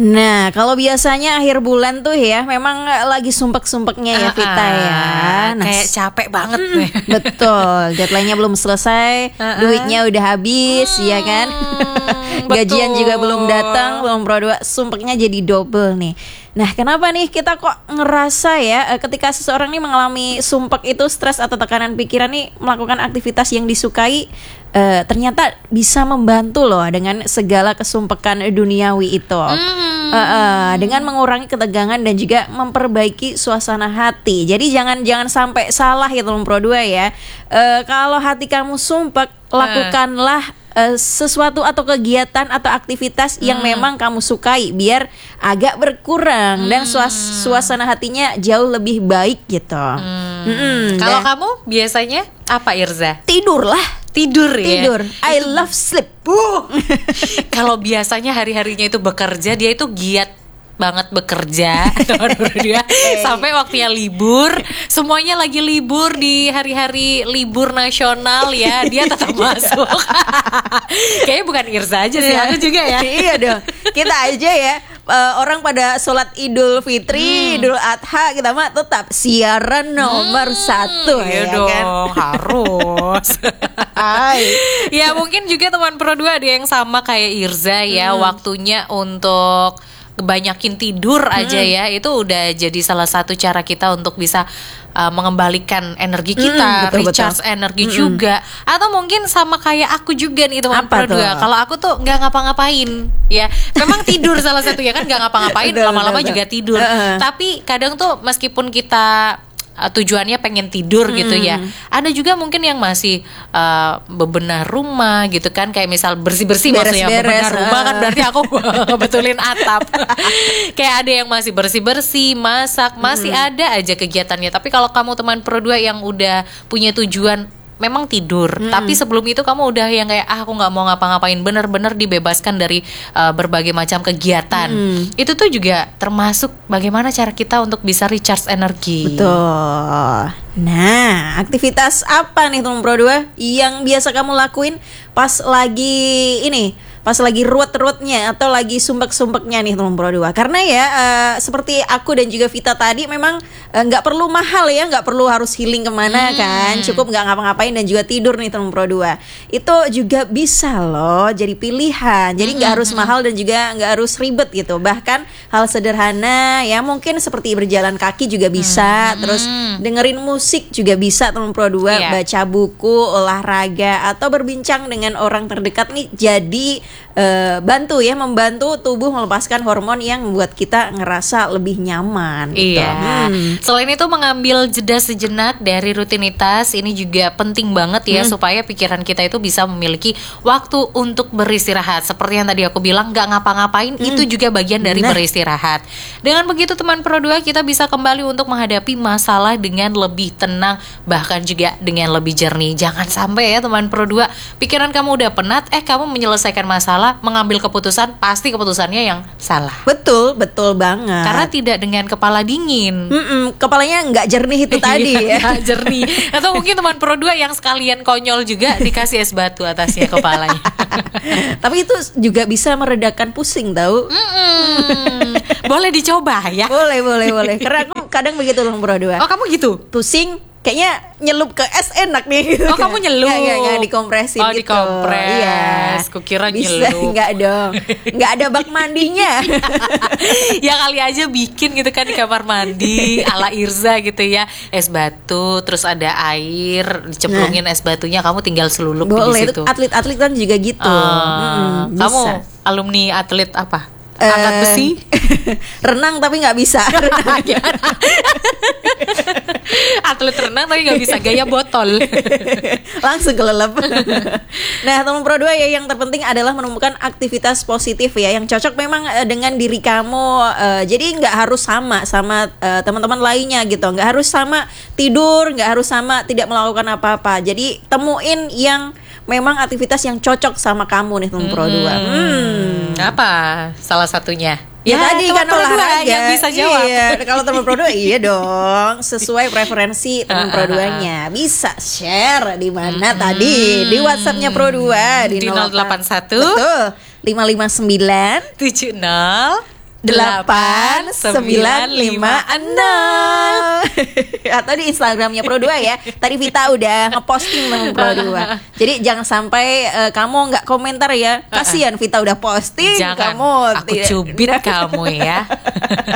Nah, kalau biasanya akhir bulan tuh ya memang lagi sumpek-sumpeknya ya Vita ya. Nah, kayak capek banget nih. betul, deadline-nya belum selesai, duitnya udah habis, ya kan? Gajian juga belum datang, belum produk, sumpeknya jadi double nih. Nah, kenapa nih kita kok ngerasa ya ketika seseorang nih mengalami sumpek itu, stres atau tekanan pikiran nih, melakukan aktivitas yang disukai ternyata bisa membantu loh dengan segala kesumpekan duniawi itu. Dengan mengurangi ketegangan dan juga memperbaiki suasana hati. Jadi jangan sampai salah gitu Pro 2 ya. Kalau hati kamu sumpek, lakukanlah sesuatu atau kegiatan atau aktivitas yang memang kamu sukai biar agak berkurang dan suasana hatinya jauh lebih baik gitu. Kalau kamu biasanya apa, Irza? Tidur lah. Tidur ya. Tidur. I love sleep. Kalau biasanya hari-harinya itu bekerja, dia itu giat banget bekerja sampai waktunya libur, semuanya lagi libur di hari-hari libur nasional ya, dia tetap masuk. Kayaknya bukan Irza aja sih, aku juga ya. Iya dong, kita aja ya. Orang pada sholat Idul Fitri, Idul Adha, kita mah tetap siaran nomor 1 ya dong, kan? Harus. Ya mungkin juga teman Pro 2 ada yang sama kayak Irza ya, waktunya untuk kebanyakin tidur aja ya, itu udah jadi salah satu cara kita untuk bisa mengembalikan energi kita, recharge energi juga. Atau mungkin sama kayak aku juga nih teman Pro 2. Kalau aku tuh nggak ngapa-ngapain ya, memang tidur salah satu ya kan, nggak ngapa-ngapain, lama-lama juga tidur. Tapi kadang tuh meskipun kita tujuannya pengen tidur gitu ya, ada juga mungkin yang masih bebenah rumah gitu kan, kayak misal bersih-bersih, maksudnya bebenah rumah kan berarti aku betulin atap. Kayak ada yang masih bersih-bersih, masak, masih ada aja kegiatannya. Tapi kalau kamu teman Pro 2 yang udah punya tujuan memang tidur, tapi sebelum itu kamu udah yang kayak aku nggak mau ngapa-ngapain, bener-bener dibebaskan dari berbagai macam kegiatan. Itu tuh juga termasuk bagaimana cara kita untuk bisa recharge energi. Betul. Nah, aktivitas apa nih teman Pro 2 yang biasa kamu lakuin pas lagi ruwet-ruwetnya atau lagi sumpek-sumpeknya nih teman Pro 2? Karena ya seperti aku dan juga Vita tadi, memang nggak perlu mahal ya, nggak perlu harus healing kemana kan, cukup nggak ngapa-ngapain dan juga tidur nih teman Pro 2. Itu juga bisa loh jadi pilihan. Jadi nggak harus mahal dan juga nggak harus ribet gitu. Bahkan hal sederhana ya, mungkin seperti berjalan kaki juga bisa, terus dengerin musik juga bisa teman Pro 2, baca buku, olahraga, atau berbincang dengan orang terdekat nih, jadi membantu tubuh melepaskan hormon yang membuat kita ngerasa lebih nyaman gitu. Iya. Selain itu mengambil jeda sejenak dari rutinitas ini juga penting banget ya, supaya pikiran kita itu bisa memiliki waktu untuk beristirahat. Seperti yang tadi aku bilang, gak ngapa-ngapain itu juga bagian dari beristirahat. Dengan begitu teman Pro 2, kita bisa kembali untuk menghadapi masalah dengan lebih tenang, bahkan juga dengan lebih jernih. Jangan sampai ya teman Pro 2, pikiran kamu udah penat, kamu menyelesaikan masalah, mengambil keputusan, pasti keputusannya yang salah. Betul banget. Karena tidak dengan kepala dingin. Kepalanya nggak jernih itu tadi ya. Nggak jernih. Atau mungkin teman Pro 2 yang sekalian konyol juga dikasih es batu atasnya kepalanya. Tapi itu juga bisa meredakan pusing tahu. Boleh dicoba ya. Boleh. Karena aku kadang begitu loh Pro 2. Oh, kamu gitu? Pusing, kayaknya nyelup ke es enak nih gitu. Oh, kamu nyelup? Nggak dikompresin gitu. Dikompres. Iya. Kukira bisa, nyelup. Nggak dong. Nggak ada bak mandinya. Ya kali aja bikin gitu kan di kamar mandi ala Irza gitu ya. Es batu, terus ada air, dicemplungin es batunya, kamu tinggal selulup di situ. Boleh, atlet-atlet kan juga gitu. Kamu alumni atlet apa? Angkat besi? Renang tapi nggak bisa. Atlet renang tapi nggak bisa, gaya botol. Langsung kelelep. Nah teman Pro 2 ya, yang terpenting adalah menemukan aktivitas positif ya, yang cocok memang dengan diri kamu. Jadi nggak harus sama teman-teman lainnya gitu, nggak harus sama tidur, nggak harus sama tidak melakukan apa-apa. Jadi temuin yang memang aktivitas yang cocok sama kamu nih teman Pro 2. Apa salah satunya? Ya tadi kan olahraga yang bisa jawab. Iya, kalau teman Pro 2 iya dong, sesuai preferensi teman Pro 2-nya. Bisa share di mana tadi? Di WhatsApp-nya Pro 2 di 081 betul, 559 70 Atau di Instagramnya Pro 2 ya. Tadi Vita udah ngeposting tentang Pro 2. Jadi jangan sampai kamu nggak komentar ya. Kasihan Vita udah posting, jangan, kamu aku cubit kamu ya.